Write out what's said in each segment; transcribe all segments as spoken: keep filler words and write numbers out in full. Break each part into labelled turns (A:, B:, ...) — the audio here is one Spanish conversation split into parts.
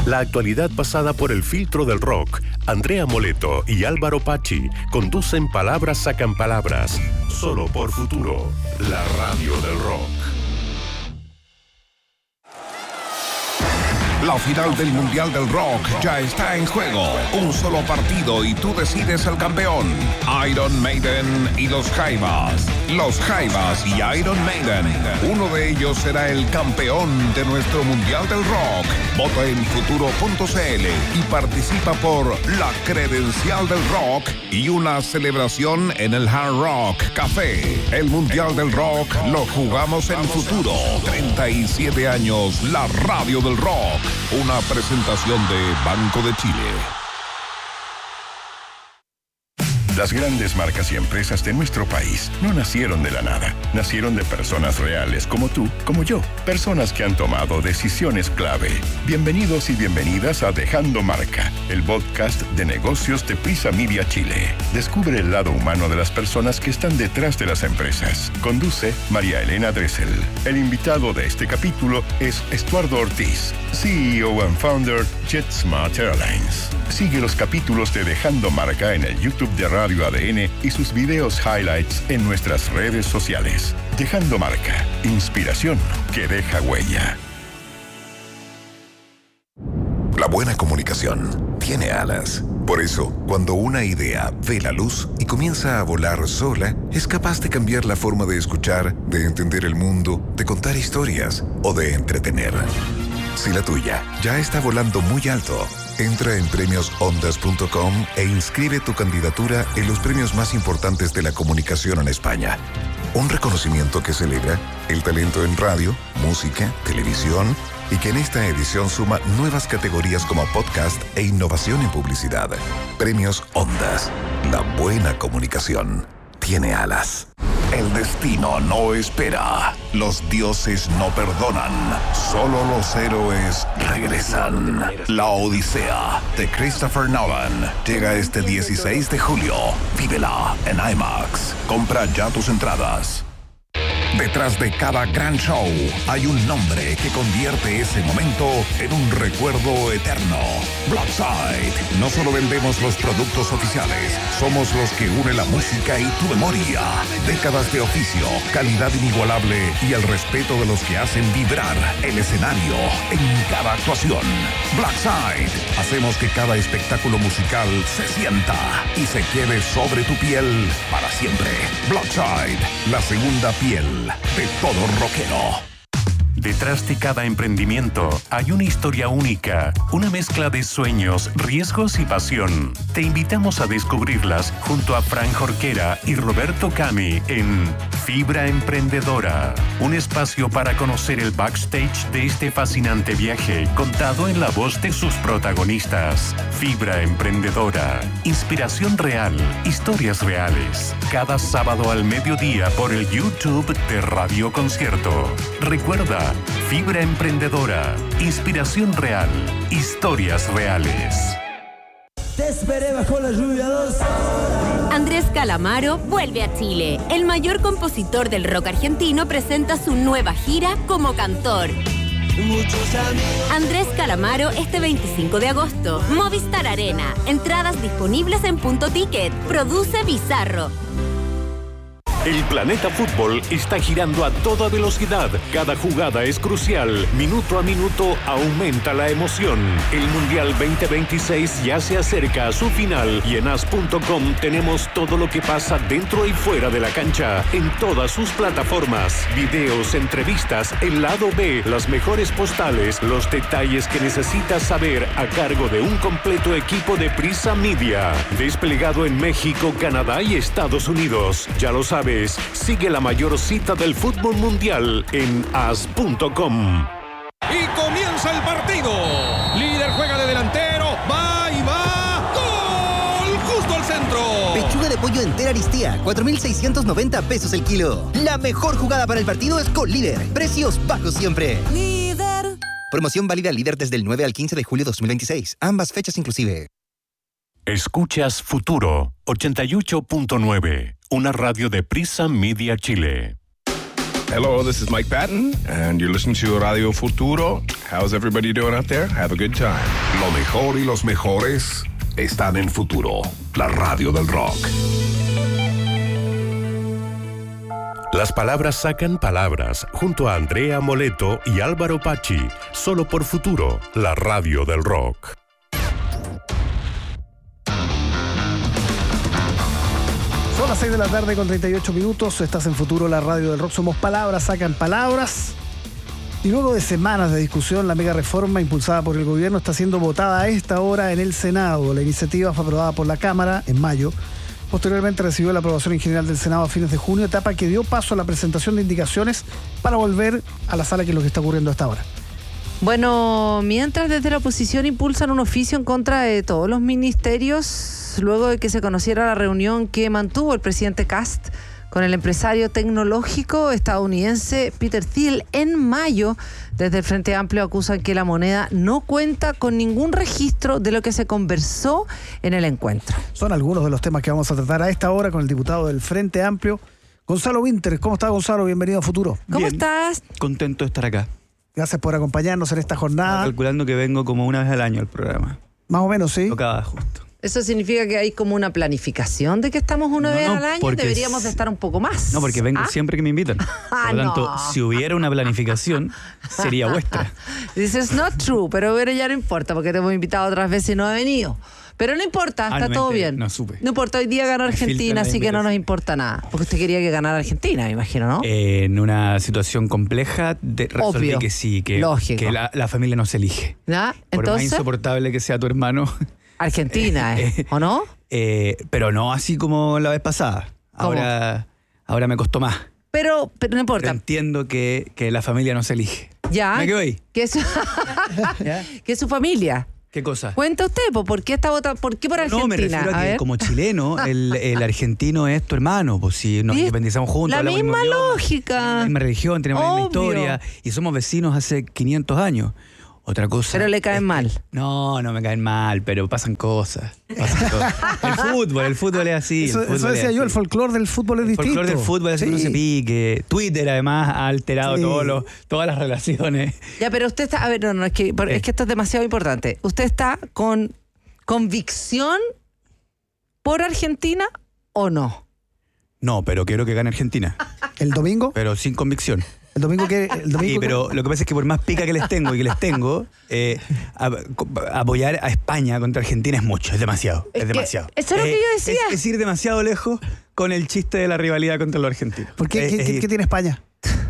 A: La actualidad pasada por el filtro del rock. Andrea Moleto y Álvaro Pachi conducen Palabras Sacan Palabras. Solo por Futuro, la radio del rock.
B: La final del Mundial del Rock ya está en juego. Un solo partido y tú decides el campeón. Iron Maiden y los Jaivas. Los Jaivas y Iron Maiden. Uno de ellos será el campeón de nuestro Mundial del Rock. Vota en futuro punto c l y participa por la credencial del rock y una celebración en el Hard Rock Café. El Mundial del Rock lo jugamos en Futuro. treinta y siete años, la radio del rock. Una presentación de Banco de Chile.
C: Las grandes marcas y empresas de nuestro país no nacieron de la nada. Nacieron de personas reales como tú, como yo. Personas que han tomado decisiones clave. Bienvenidos y bienvenidas a Dejando Marca, el podcast de negocios de Prisa Media Chile. Descubre el lado humano de las personas que están detrás de las empresas. Conduce María Elena Dressel. El invitado de este capítulo es Estuardo Ortiz, C E O and Founder JetSmart Airlines. Sigue los capítulos de Dejando Marca en el YouTube de Radio A D N y sus videos highlights en nuestras redes sociales. Dejando Marca, inspiración que deja huella.
B: La buena comunicación tiene alas. Por eso, cuando una idea ve la luz y comienza a volar sola, es capaz de cambiar la forma de escuchar, de entender el mundo, de contar historias o de entretener. Si la tuya ya está volando muy alto, entra en premios ondas punto com e inscribe tu candidatura en los premios más importantes de la comunicación en España. Un reconocimiento que celebra el talento en radio, música, televisión y que en esta edición suma nuevas categorías como podcast e innovación en publicidad. Premios Ondas. La buena comunicación tiene alas. El destino no espera. Los dioses no perdonan. Solo los héroes regresan. La Odisea de Christopher Nolan llega este dieciséis de julio. Vívela en IMAX. Compra ya tus entradas. Detrás de cada gran show hay un nombre que convierte ese momento en un recuerdo eterno. Blackside. No solo vendemos los productos oficiales, somos los que une la música y tu memoria. Décadas de oficio, calidad inigualable y el respeto de los que hacen vibrar el escenario en cada actuación. Blackside. Hacemos que cada espectáculo musical se sienta y se quede sobre tu piel para siempre. Blackside. La segunda piel de todo rockero.
A: Detrás de cada emprendimiento hay una historia única, una mezcla de sueños, riesgos y pasión. Te invitamos a descubrirlas junto a Fran Jorquera y Roberto Cami en Fibra Emprendedora, un espacio para conocer el backstage de este fascinante viaje contado en la voz de sus protagonistas. Fibra Emprendedora, inspiración real, historias reales. Cada sábado al mediodía por el YouTube de Radio Concierto. Recuerda, Fibra Emprendedora, inspiración real, historias reales.
D: Te esperé bajo la lluvia dos horas.
E: Andrés Calamaro vuelve a Chile. El mayor compositor del rock argentino presenta su nueva gira como cantor. Andrés Calamaro este veinticinco de agosto. Movistar Arena. Entradas disponibles en Punto Ticket. Produce Bizarro.
A: El planeta fútbol está girando a toda velocidad. Cada jugada es crucial. Minuto a minuto aumenta la emoción. El Mundial veinte veintiséis ya se acerca a su final y en as punto com tenemos todo lo que pasa dentro y fuera de la cancha en todas sus plataformas. Videos, entrevistas, el lado B, las mejores postales, los detalles que necesitas saber a cargo de un completo equipo de Prisa Media. Desplegado en México, Canadá y Estados Unidos. Ya lo sabes. Sigue la mayor cita del fútbol mundial en as punto com.
F: Y comienza el partido. Líder juega de delantero. Va y va. ¡Gol! Justo al centro.
G: Pechuga de pollo entera Aristía. cuatro mil seiscientos noventa pesos el kilo. La mejor jugada para el partido es con Líder. Precios bajos siempre. Líder. Promoción válida Líder desde el nueve al quince de julio de dos mil veintiséis. Ambas fechas inclusive.
A: Escuchas Futuro ochenta y ocho punto nueve, una radio de Prisa Media Chile.
H: Hello, this is Mike Patton, and you're listening to Radio Futuro. How's everybody doing out there? Have a good time.
B: Lo mejor y los mejores están en Futuro, la radio del rock.
A: Las palabras sacan palabras, junto a Andrea Moleto y Álvaro Pachi, solo por Futuro, la radio del rock.
I: Son las seis de la tarde con treinta y ocho minutos, estás en Futuro, la radio del rock. Somos palabras, sacan palabras. Y luego de semanas de discusión, la mega reforma impulsada por el gobierno está siendo votada a esta hora en el Senado. La iniciativa fue aprobada por la Cámara en mayo. Posteriormente recibió la aprobación en general del Senado a fines de junio, etapa que dio paso a la presentación de indicaciones para volver a la sala, que es lo que está ocurriendo hasta ahora.
J: Bueno, mientras desde la oposición impulsan un oficio en contra de todos los ministerios, luego de que se conociera la reunión que mantuvo el presidente Kast con el empresario tecnológico estadounidense Peter Thiel en mayo, desde el Frente Amplio acusan que la moneda no cuenta con ningún registro de lo que se conversó en el encuentro.
I: Son algunos de los temas que vamos a tratar a esta hora con el diputado del Frente Amplio, Gonzalo Winter. ¿Cómo está, Gonzalo? Bienvenido a Futuro.
J: ¿Cómo
K: Bien,
J: estás?
K: Contento de estar acá.
I: Gracias por acompañarnos en esta jornada.
K: Calculando que vengo como una vez al año al programa.
I: Más o menos, sí.
K: Tocaba justo.
J: ¿Eso significa que hay como una planificación de que estamos una
K: No,
J: vez
K: no,
J: al año?
K: porque
J: Deberíamos
K: es-
J: de estar un poco más.
K: No, porque vengo
J: ¿Ah?
K: siempre que me invitan.
J: Ah,
K: Por lo tanto,
J: no.
K: si hubiera una planificación, sería vuestra.
J: Dices, not true, pero bueno, ya no importa, porque te hemos invitado otras veces y no ha venido. Pero no importa,
K: Ah,
J: está
K: no me
J: todo
K: enteré,
J: bien.
K: no supe.
J: No importa, hoy día ganó
K: Me filtran
J: Argentina,
K: la
J: así que no nos
K: invitación.
J: importa nada. Porque usted quería que ganara Argentina, me imagino, ¿no?
K: Eh, en una situación compleja, de, resolví
J: Obvio.
K: que sí, que,
J: Lógico.
K: que la, la familia no se elige.
J: ¿Ya?
K: Por más
J: Entonces,
K: insoportable que sea tu hermano.
J: Argentina, ¿eh? ¿O no?
K: Eh, pero no así como la vez pasada.
J: ¿Cómo?
K: Ahora, ahora me costó más.
J: Pero, pero no
K: Pero
J: importa.
K: entiendo que, que la familia no se elige.
J: Ya.
K: ¿Me quedo ahí?
J: Que es,
K: ¿Ya?
J: que es su familia.
K: ¿Qué cosa?
J: Cuenta usted, po, ¿por qué está votando? ¿Por qué por Argentina?
K: No, me refiero a
J: A
K: que
J: ver.
K: como chileno, el, el argentino es tu hermano. Pues si nos
J: ¿Viste?
K: independizamos juntos,
J: La
K: hablamos el
J: misma
K: mismo idioma,
J: lógica.
K: la misma religión, tenemos la misma
J: Obvio.
K: historia y somos vecinos hace quinientos años. Otra cosa.
J: Pero le caen
K: es que-
J: mal.
K: No, no me caen mal, pero pasan cosas. Pasan cosas. El fútbol, el fútbol es así.
I: Eso,
K: el fútbol
I: eso
K: es
I: decía yo, el
K: así.
I: folclore del fútbol es
K: El
I: distinto.
K: folclore del fútbol hace que uno
I: Sí.
K: se pique. Twitter además ha alterado
I: Sí.
K: todos los, todas las relaciones.
J: Ya, pero usted está. A ver, no, no, es que, por- es que esto es demasiado importante. ¿Usted está con convicción por Argentina o no?
K: No, pero quiero que gane Argentina.
I: ¿El domingo?
K: Pero sin convicción.
I: ¿El domingo que el domingo
K: Sí,
I: que-
K: pero lo que pasa es que por más pica que les tengo y que les tengo, eh, a- co- apoyar a España contra Argentina es mucho, es demasiado,
J: Es
K: es,
J: que
K: demasiado.
J: eso es lo que yo decía.
K: Es, es ir demasiado lejos con el chiste de la rivalidad contra los argentinos.
I: ¿Por qué?
K: Eh,
I: ¿Qué,
K: es
I: qué-
K: ir-
I: qué tiene España?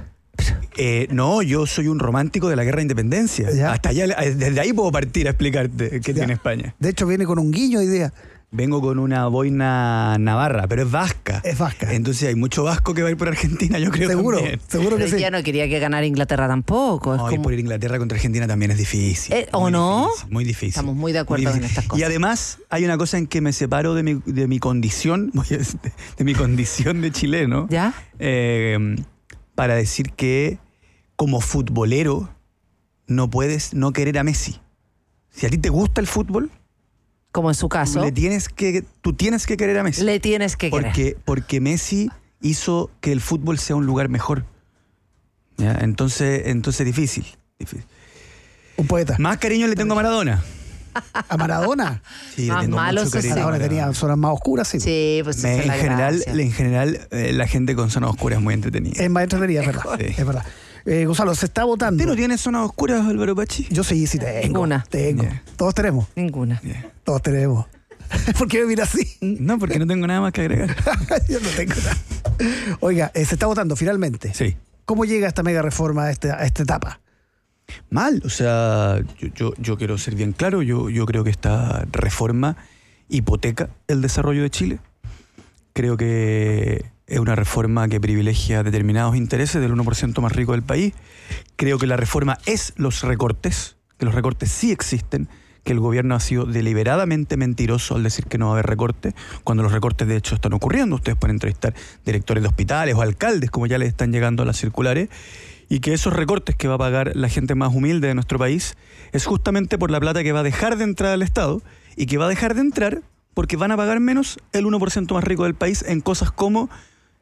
K: eh, no, yo soy un romántico de la guerra de independencia.
I: Ya.
K: Hasta allá, eh, desde ahí puedo partir a explicarte qué
I: Ya.
K: tiene España.
I: De hecho, viene con un guiño hoy día.
K: Vengo con una boina navarra, pero es vasca.
I: Es vasca.
K: Entonces hay mucho vasco que va a ir por Argentina, yo creo.
I: Seguro,
K: también.
I: seguro que
J: Pero
I: sí.
J: ya no quería que ganara Inglaterra tampoco. Es
K: No, ir
J: como-
K: por Inglaterra contra Argentina también es difícil.
J: Eh, ¿o
K: Muy
J: no?
K: difícil, muy difícil.
J: Estamos muy de acuerdo
K: Muy
J: en
K: difícil.
J: estas cosas.
K: Y además hay una cosa en que me separo de mi, de mi condición, voy a decir, de mi condición de chileno,
J: ¿Ya?
K: eh, para decir que como futbolero no puedes no querer a Messi. Si a ti te gusta el fútbol,
J: Como en su caso,
K: tú, le tienes que, tú tienes que querer a Messi.
J: le tienes que querer.
K: Porque, porque Messi hizo que el fútbol sea un lugar mejor. ¿Ya? Entonces, entonces difícil, difícil.
I: Un poeta.
K: Más cariño le tengo a Maradona.
I: ¿A Maradona?
K: Sí,
J: Más
K: le tengo
J: malo,
K: mucho
J: eso
K: cariño.
J: sí.
K: a
I: Maradona
K: Maradona.
I: tenía zonas más oscuras, sí.
J: Sí, pues esa
K: Me-
J: es
K: en,
J: la
K: general,
J: gracia.
K: en general, eh, la gente con zonas oscuras es muy entretenida.
I: Es más entretenida, es verdad.
K: Sí.
I: Es verdad. Eh, Gonzalo, se está votando.
K: ¿Usted no tiene zonas oscuras, Álvaro Pachi?
I: Yo sí, sí tengo.
J: Ninguna.
I: Tengo.
K: Yeah.
I: Todos tenemos.
J: Ninguna.
I: Todos tenemos. ¿Por qué me mira así?
K: No, porque no tengo nada más que agregar.
I: Yo no tengo nada. Oiga, eh, se está votando finalmente.
K: Sí.
I: ¿Cómo llega esta mega reforma a, este, a esta etapa?
K: Mal, o sea, yo, yo, yo quiero ser bien claro, yo, yo creo que esta reforma hipoteca el desarrollo de Chile. Creo que es una reforma que privilegia determinados intereses del uno por ciento más rico del país. Creo que la reforma es los recortes, que los recortes sí existen, que el gobierno ha sido deliberadamente mentiroso al decir que no va a haber recortes, cuando los recortes de hecho están ocurriendo. Ustedes pueden entrevistar directores de hospitales o alcaldes, como ya les están llegando las circulares, y que esos recortes que va a pagar la gente más humilde de nuestro país es justamente por la plata que va a dejar de entrar al Estado y que va a dejar de entrar porque van a pagar menos el uno por ciento más rico del país en cosas como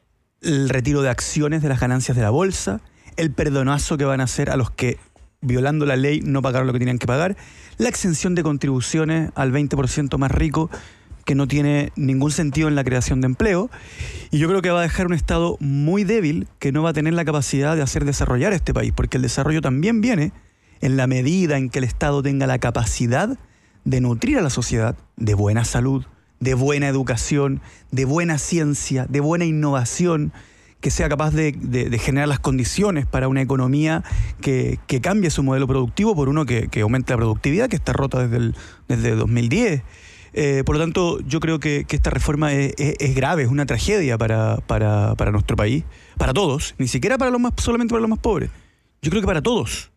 K: el retiro de acciones de las ganancias de la bolsa, el perdonazo que van a hacer a los que, violando la ley, no pagaron lo que tenían que pagar, la exención de contribuciones al veinte por ciento más rico, que no tiene ningún sentido en la creación de empleo, y yo creo que va a dejar un Estado muy débil que no va a tener la capacidad de hacer desarrollar este país, porque el desarrollo también viene en la medida en que el Estado tenga la capacidad de nutrir a la sociedad de buena salud, de buena educación, de buena ciencia, de buena innovación, que sea capaz de, de, de generar las condiciones para una economía que, que cambie su modelo productivo por uno que, que aumente la productividad, que está rota desde el desde dos mil diez. Eh, por lo tanto, yo creo que, que esta reforma es, es, es grave, es una tragedia para, para, para nuestro país, para todos, ni siquiera para los más, solamente para los más pobres. Yo creo que para todos.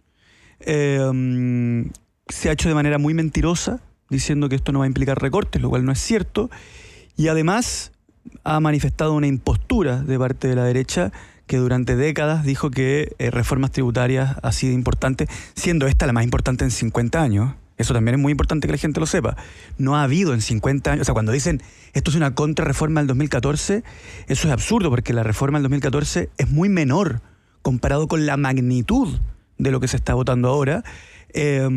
K: Eh, se ha hecho de manera muy mentirosa, diciendo que esto no va a implicar recortes, lo cual no es cierto, y además ha manifestado una impostura de parte de la derecha que durante décadas dijo que eh, reformas tributarias así de importantes, siendo esta la más importante en cincuenta años. Eso también es muy importante que la gente lo sepa. No ha habido en cincuenta años, o sea, cuando dicen esto es una contrarreforma del dos mil catorce, eso es absurdo porque la reforma del dos mil catorce es muy menor comparado con la magnitud de lo que se está votando ahora. Eh,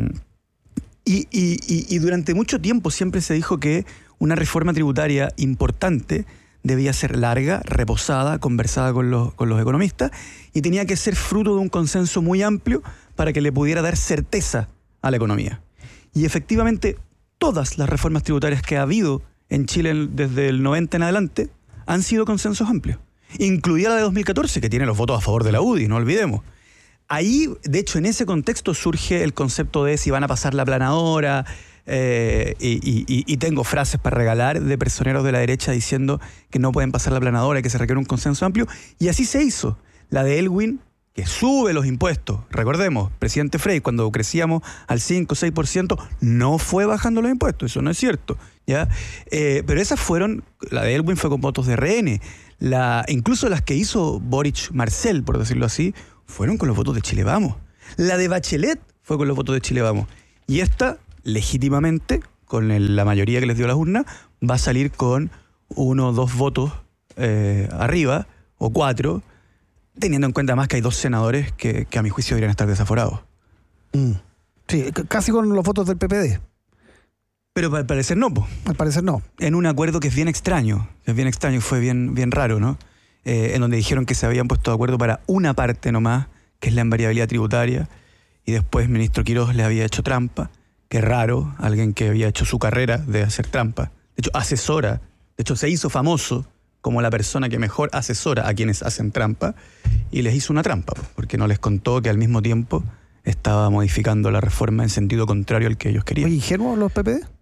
K: y, y, y, y durante mucho tiempo siempre se dijo que una reforma tributaria importante debía ser larga, reposada, conversada con los, con los economistas, y tenía que ser fruto de un consenso muy amplio para que le pudiera dar certeza a la economía. Y efectivamente, todas las reformas tributarias que ha habido en Chile desde el noventa en adelante han sido consensos amplios, incluida la de dos mil catorce, que tiene los votos a favor de la U D I, no olvidemos. Ahí, de hecho, en ese contexto surge el concepto de si van a pasar la planadora, eh, y, y, y tengo frases para regalar de personeros de la derecha diciendo que no pueden pasar la planadora y que se requiere un consenso amplio, y así se hizo. La de Elwin, que sube los impuestos. Recordemos, presidente Frey, cuando crecíamos al cinco o seis por ciento, no fue bajando los impuestos, eso no es cierto, ¿ya? Eh, pero esas fueron, la de Elwin fue con votos de R N, la, incluso las que hizo Boric Marcel, por decirlo así, fueron con los votos de Chile Vamos. La de Bachelet fue con los votos de Chile Vamos. Y esta, legítimamente, con el, la mayoría que les dio las urnas, va a salir con uno o dos votos eh, arriba, o cuatro, teniendo en cuenta más que hay dos senadores que, que a mi juicio deberían estar desaforados.
I: Mm. Sí, casi con los votos del P P D.
K: Pero al parecer no, po.
I: Al parecer no.
K: En un acuerdo que es bien extraño, que es bien extraño, fue bien, bien raro, ¿no? Eh, en donde dijeron que se habían puesto de acuerdo para una parte nomás, que es la invariabilidad tributaria, y después el ministro Quirós le había hecho trampa. Qué raro, alguien que había hecho su carrera de hacer trampa. De hecho, asesora, de hecho se hizo famoso como la persona que mejor asesora a quienes hacen trampa, y les hizo una trampa, porque no les contó que al mismo tiempo estaba modificando la reforma en sentido contrario al que ellos querían.
I: ¿Oye, ingenuos los P P D?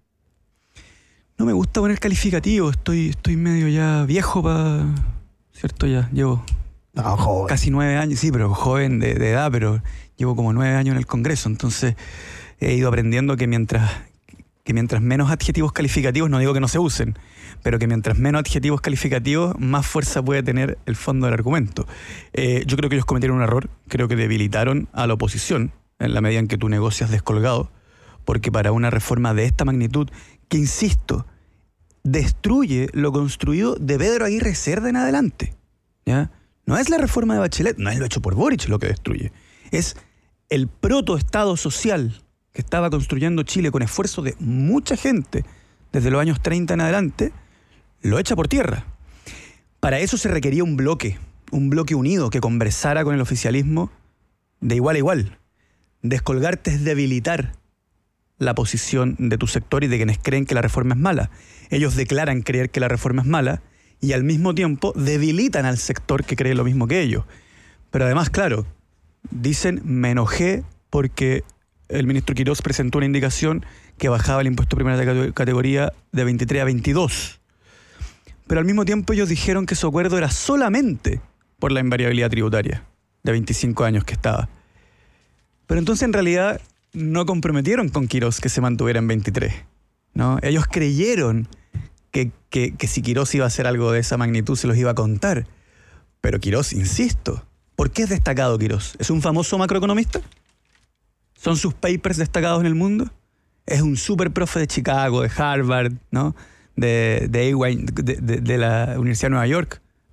K: No me gusta poner calificativo, estoy, estoy medio ya viejo para... ¿Cierto? Ya llevo
I: no, joven.
K: Casi nueve años, sí, pero joven de, de edad, pero llevo como nueve años en el Congreso, entonces he ido aprendiendo que mientras... que mientras menos adjetivos calificativos, no digo que no se usen, pero que mientras menos adjetivos calificativos, más fuerza puede tener el fondo del argumento. Eh, yo creo que ellos cometieron un error, creo que debilitaron a la oposición en la medida en que tú negocias descolgado, porque para una reforma de esta magnitud, que insisto, destruye lo construido de Pedro Aguirre Cerda en adelante, ¿ya? No es la reforma de Bachelet, no es lo hecho por Boric lo que destruye, es el protoestado social que estaba construyendo Chile con esfuerzo de mucha gente desde los años treinta en adelante, lo echa por tierra. Para eso se requería un bloque, un bloque unido que conversara con el oficialismo de igual a igual. Descolgarte es debilitar la posición de tu sector y de quienes creen que la reforma es mala. Ellos declaran creer que la reforma es mala y al mismo tiempo debilitan al sector que cree lo mismo que ellos. Pero además, claro, dicen, me enojé porque el ministro Quirós presentó una indicación que bajaba el impuesto de primera categoría de veintitrés a veintidós. Pero al mismo tiempo ellos dijeron que su acuerdo era solamente por la invariabilidad tributaria de veinticinco años que estaba. Pero entonces en realidad no comprometieron con Quirós que se mantuviera en veintitrés, ¿no? Ellos creyeron que, que, que si Quirós iba a hacer algo de esa magnitud se los iba a contar. Pero Quirós, insisto, ¿por qué es destacado Quirós? ¿Es un famoso macroeconomista? ¿Son sus papers destacados en el mundo? Es un súper profe de Chicago, de Harvard, ¿no? De, de, de, de, de la Universidad de Nueva York.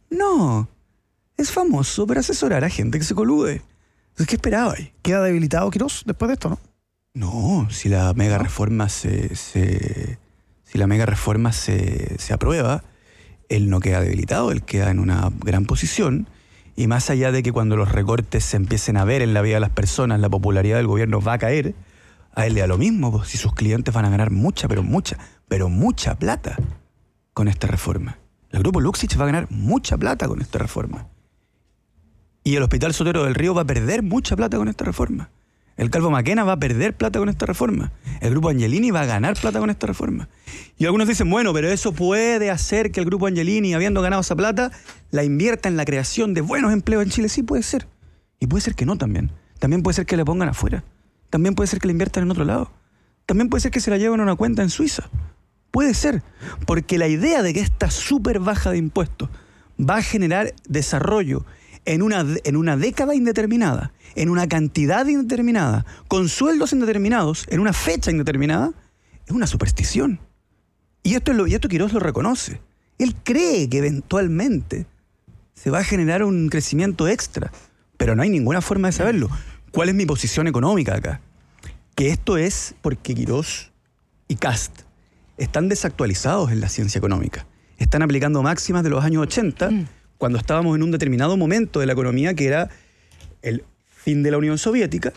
K: No. Es famoso por asesorar a gente que se colude. Entonces, ¿qué esperaba ahí?
I: ¿Queda debilitado Quirós después de esto, no?
K: No, si la mega reforma se, se si la mega reforma se, se aprueba, él no queda debilitado, él queda en una gran posición. Y más allá de que cuando los recortes se empiecen a ver en la vida de las personas, la popularidad del gobierno va a caer, a él le da lo mismo, pues, si sus clientes van a ganar mucha, pero mucha, pero mucha plata con esta reforma. El grupo Luxich va a ganar mucha plata con esta reforma. Y el Hospital Sotero del Río va a perder mucha plata con esta reforma. El Calvo Maquena va a perder plata con esta reforma. El Grupo Angelini va a ganar plata con esta reforma. Y algunos dicen, bueno, pero eso puede hacer que el Grupo Angelini, habiendo ganado esa plata, la invierta en la creación de buenos empleos en Chile. Sí, puede ser. Y puede ser que no también. También puede ser que le pongan afuera. También puede ser que la inviertan en otro lado. También puede ser que se la lleven a una cuenta en Suiza. Puede ser. Porque la idea de que esta súper baja de impuestos va a generar desarrollo en una, en una década indeterminada, en una cantidad indeterminada, con sueldos indeterminados, en una fecha indeterminada, es una superstición. Y esto, es lo, y esto Quirós lo reconoce. Él cree que eventualmente se va a generar un crecimiento extra, pero no hay ninguna forma de saberlo. ¿Cuál es mi posición económica acá? Que esto es porque Quirós y Kast están desactualizados en la ciencia económica. Están aplicando máximas de los años ochenta, mm. cuando estábamos en un determinado momento de la economía que era el fin de la Unión Soviética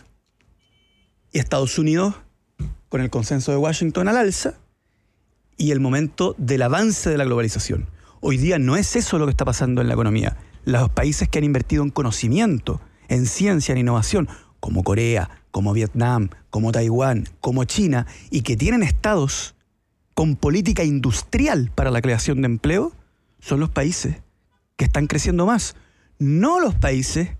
K: y Estados Unidos con el consenso de Washington al alza y el momento del avance de la globalización. Hoy día no es eso lo que está pasando en la economía. Los países que han invertido en conocimiento, en ciencia, en innovación, como Corea, como Vietnam, como Taiwán, como China, y que tienen estados con política industrial para la creación de empleo, son los países que están creciendo más, no los países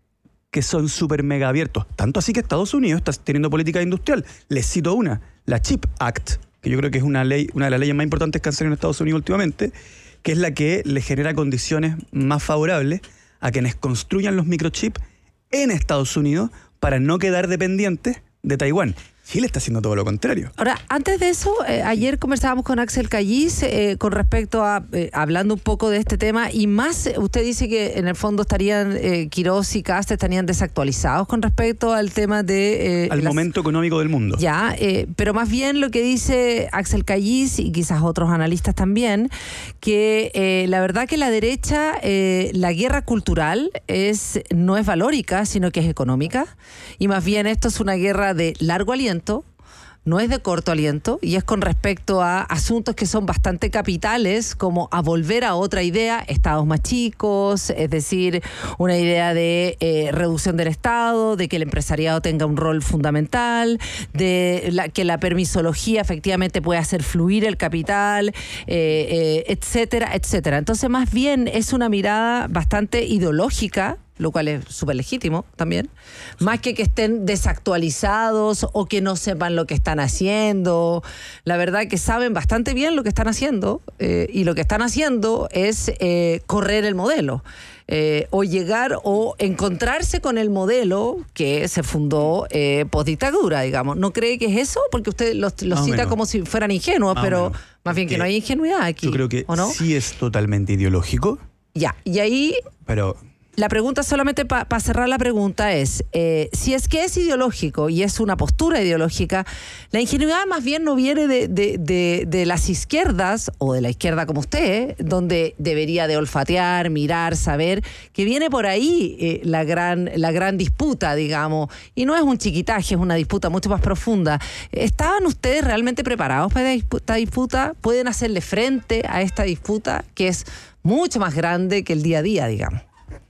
K: que son súper mega abiertos. Tanto así que Estados Unidos está teniendo política industrial. Les cito una, la CHIP Act, que yo creo que es una ley, una de las leyes más importantes que han salido en Estados Unidos últimamente, que es la que le genera condiciones más favorables a quienes construyan los microchips en Estados Unidos para no quedar dependientes de Taiwán. Chile está haciendo todo lo contrario.
J: Ahora, antes de eso, eh, ayer conversábamos con Axel Callis eh, con respecto a, eh, hablando un poco de este tema, y más, usted dice que en el fondo estarían, eh, Quirós y Kast estarían desactualizados con respecto al tema de...
K: Eh, al las... momento económico del mundo.
J: Ya, eh, pero más bien lo que dice Axel Callis y quizás otros analistas también, que eh, la verdad que la derecha, eh, la guerra cultural es no es valórica, sino que es económica, y más bien esto es una guerra de largo aliento, no es de corto aliento, y es con respecto a asuntos que son bastante capitales, como a volver a otra idea, estados más chicos, es decir, una idea de eh, reducción del Estado, de que el empresariado tenga un rol fundamental, de la, que la permisología efectivamente pueda hacer fluir el capital, eh, eh, etcétera, etcétera. Entonces, más bien es una mirada bastante ideológica, lo cual es súper legítimo también, más que que estén desactualizados o que no sepan lo que están haciendo. La verdad que saben bastante bien lo que están haciendo, eh, y lo que están haciendo es eh, correr el modelo, eh, o llegar o encontrarse con el modelo que se fundó eh, postdictadura, digamos. ¿No cree que es eso? Porque usted los, los cita como si fueran ingenuos, más pero más bien que no hay ingenuidad aquí.
K: Yo creo que
J: ¿o no?
K: Sí es totalmente ideológico.
J: Ya, y ahí...
K: Pero...
J: La pregunta, solamente para pa cerrar la pregunta, es, eh, si es que es ideológico y es una postura ideológica, la ingenuidad más bien no viene de, de, de, de las izquierdas, o de la izquierda como usted, donde debería de olfatear, mirar, saber, que viene por ahí eh, la, gran, la gran disputa, digamos, y no es un chiquitaje, es una disputa mucho más profunda. ¿Estaban ustedes realmente preparados para esta disputa? ¿Pueden hacerle frente a esta disputa que es mucho más grande que el día a día, digamos?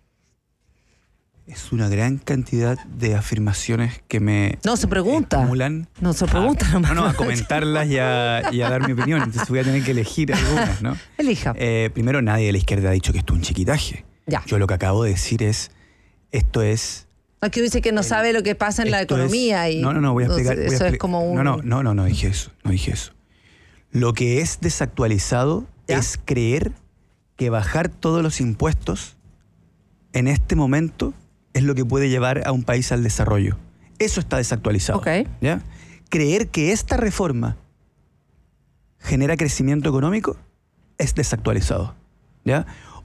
K: Es una gran cantidad de afirmaciones que me
J: no se pregunta
K: estimulan
J: no se pregunta
K: a,
J: nomás.
K: no, no, a comentarlas y a, y a dar mi opinión. Entonces voy a tener que elegir algunas, ¿no?
J: Elija.
K: Eh, primero, nadie de la izquierda ha dicho que esto es un chiquitaje.
J: Ya.
K: Yo lo que acabo de decir es, esto es...
J: No, que dice que no el, sabe lo que pasa en la economía.
K: Es,
J: y
K: no, no, no, voy a explicar.
J: Eso
K: voy a expli-
J: es como un...
K: No, no, no, no, no dije eso, no dije eso. Lo que es desactualizado ¿Ya? es creer que bajar todos los impuestos en este momento es lo que puede llevar a un país al desarrollo. Eso está desactualizado.
J: Okay.
K: ¿Ya? Creer que esta reforma genera crecimiento económico es desactualizado. ¿Ya?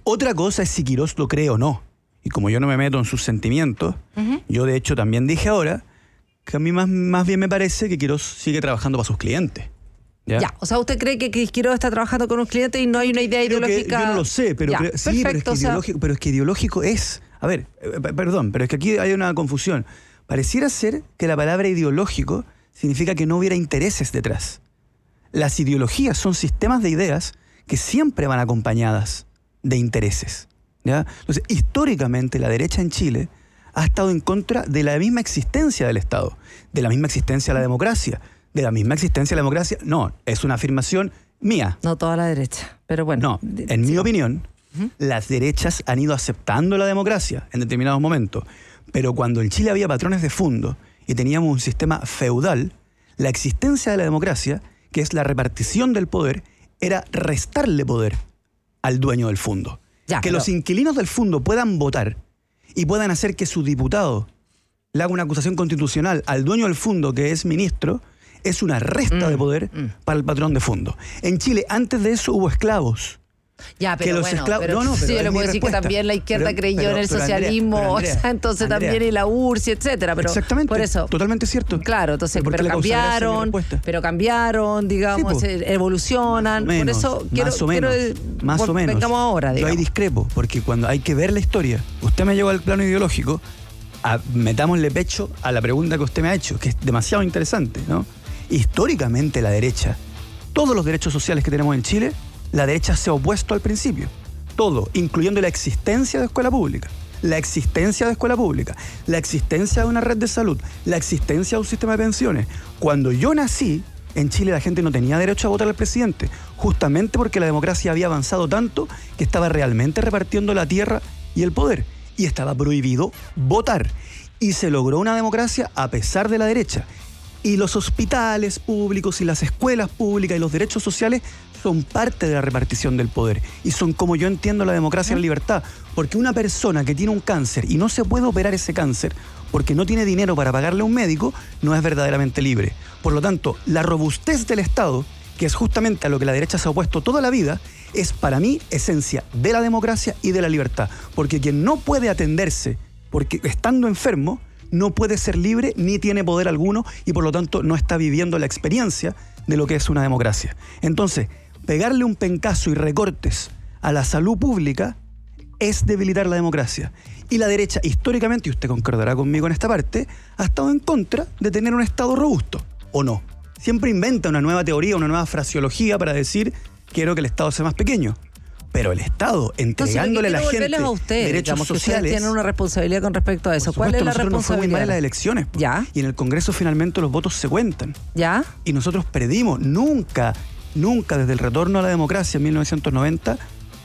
K: Otra cosa es si Quirós lo cree o no. Y como yo no me meto en sus sentimientos, uh-huh. yo de hecho también dije ahora que a mí más, más bien me parece que Quirós sigue trabajando para sus clientes. ¿Ya?
J: Ya, o sea, ¿usted cree que Quirós está trabajando con un cliente y no hay una idea
K: Creo
J: ideológica?
K: Yo no lo sé, pero,
J: ya,
K: pero sí,
J: perfecto,
K: pero, es que
J: o sea...
K: ideológico, pero es que ideológico es... A ver, eh, perdón, pero es que aquí hay una confusión. Pareciera ser que la palabra ideológico significa que no hubiera intereses detrás. Las ideologías son sistemas de ideas que siempre van acompañadas de intereses. ¿Ya? Entonces, históricamente la derecha en Chile ha estado en contra de la misma existencia del Estado, de la misma existencia de la democracia, de la misma existencia de la democracia. No, es una afirmación mía.
J: No toda la derecha, pero bueno.
K: No, en mi opinión, uh-huh. las derechas han ido aceptando la democracia en determinados momentos, pero cuando en Chile había patrones de fondo y teníamos un sistema feudal, la existencia de la democracia, que es la repartición del poder, era restarle poder al dueño del fondo. Ya, que pero... los inquilinos del fondo puedan votar y puedan hacer que su diputado le haga una acusación constitucional al dueño del fondo, que es ministro, es una resta mm, de poder mm. para el patrón de fondo. En Chile, antes de eso, hubo esclavos.
J: Ya, pero
K: que los
J: bueno,
K: esclavos...
J: pero,
K: no, no, pero
J: sí, yo le puedo decir respuesta. Que también la izquierda pero, creyó pero, en el pero, socialismo, Andrea, pero, Andrea, o sea, entonces Andrea, también y la U R S S, etcétera, pero
K: exactamente,
J: por eso,
K: totalmente cierto.
J: Claro, entonces, pero, pero cambiaron, pero cambiaron, digamos, sí, evolucionan,
K: menos,
J: por eso quiero,
K: más o menos,
J: quiero,
K: más o menos.
J: Vengamos ahora, digamos.
K: Yo ahí discrepo, porque cuando hay que ver la historia, usted me llevó al plano ideológico, a, metámosle pecho a la pregunta que usted me ha hecho, que es demasiado interesante, ¿no? Históricamente la derecha, todos los derechos sociales que tenemos en Chile, la derecha se ha opuesto al principio. Todo, incluyendo la existencia de escuela pública, la existencia de escuela pública, la existencia de una red de salud, la existencia de un sistema de pensiones. Cuando yo nací, en Chile la gente no tenía derecho a votar al presidente, justamente porque la democracia había avanzado tanto que estaba realmente repartiendo la tierra y el poder, y estaba prohibido votar. Y se logró una democracia a pesar de la derecha. Y los hospitales públicos y las escuelas públicas y los derechos sociales son parte de la repartición del poder. Y son como yo entiendo la democracia y la libertad. Porque una persona que tiene un cáncer y no se puede operar ese cáncer porque no tiene dinero para pagarle a un médico, no es verdaderamente libre. Por lo tanto, la robustez del Estado, que es justamente a lo que la derecha se ha opuesto toda la vida, es para mí esencia de la democracia y de la libertad. Porque quien no puede atenderse porque estando enfermo, no puede ser libre ni tiene poder alguno y por lo tanto no está viviendo la experiencia de lo que es una democracia. Entonces, pegarle un pencazo y recortes a la salud pública es debilitar la democracia. Y la derecha, históricamente, y usted concordará conmigo en esta parte, ha estado en contra de tener un Estado robusto, ¿o no? Siempre inventa una nueva teoría, una nueva fraseología para decir quiero que el Estado sea más pequeño. Pero el Estado, entregándole
J: Entonces,
K: a la gente
J: a usted,
K: derechos
J: digamos,
K: sociales...
J: Que tienen una responsabilidad con respecto a eso.
K: Por supuesto,
J: ¿Cuál es la
K: nosotros
J: responsabilidad?
K: Nos fue muy mal en las elecciones.
J: ¿Ya?
K: Y en el Congreso finalmente los votos se cuentan.
J: ¿Ya?
K: Y nosotros perdimos. Nunca, nunca desde el retorno a la democracia en mil novecientos noventa,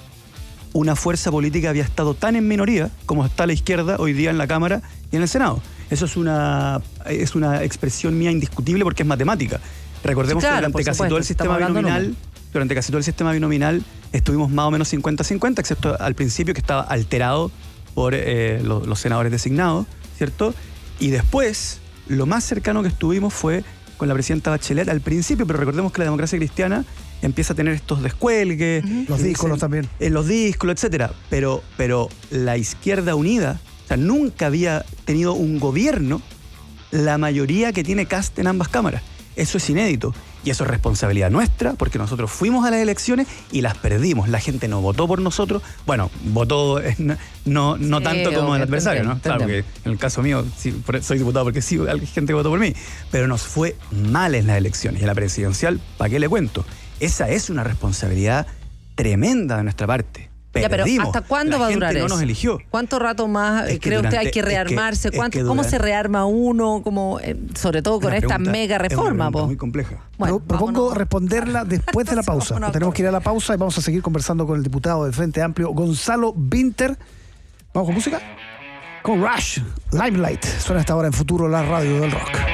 K: una fuerza política había estado tan en minoría como está la izquierda hoy día en la Cámara y en el Senado. Eso es una, es una expresión mía indiscutible porque es matemática. Recordemos sí, claro, que durante casi todo el sistema binominal... Durante casi todo el sistema binominal estuvimos más o menos cincuenta cincuenta, excepto al principio que estaba alterado por eh, los, los senadores designados, ¿cierto? Y después, lo más cercano que estuvimos fue con la presidenta Bachelet al principio, pero recordemos que la democracia cristiana empieza a tener estos descuelgues.
I: Uh-huh. Los díscolos también.
K: En los díscolos, etcétera. Pero, pero la izquierda unida, o sea, nunca había tenido un gobierno la mayoría que tiene Kast en ambas cámaras. Eso es inédito. Y eso es responsabilidad nuestra, porque nosotros fuimos a las elecciones y las perdimos. La gente no votó por nosotros. Bueno, votó no, no, no sí, tanto como el adversario, ¿no? Claro, porque en el caso mío sí, soy diputado porque sí, hay gente que votó por mí. Pero nos fue mal en las elecciones. Y en la presidencial, ¿para qué le cuento? Esa es una responsabilidad tremenda de nuestra parte.
J: Ya, pero ¿hasta cuándo
K: la
J: va a durar
K: no
J: eso?
K: nos eligió.
J: ¿Cuánto rato más
K: es
J: cree
K: durante,
J: usted hay que rearmarse?
K: Es que,
J: ¿Cuánto,
K: es que
J: ¿Cómo
K: durante,
J: se rearma uno? Como, eh, sobre todo con esta mega reforma.
K: Es una muy compleja.
I: Bueno, propongo vámonos. responderla después de la pausa. Tenemos que ir a la pausa y vamos a seguir conversando con el diputado del Frente Amplio, Gonzalo Vinter. ¿Vamos con música? Con Rush, Limelight. Suena hasta ahora en Futuro, la radio del rock.